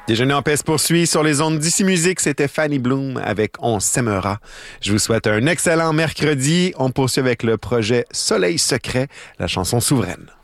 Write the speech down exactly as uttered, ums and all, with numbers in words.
Déjeuner en paix se poursuit sur les ondes d'Ici Musique. C'était Fanny Bloom avec On s'aimera. Je vous souhaite un excellent mercredi. On poursuit avec le projet Soleil secret, la chanson souveraine.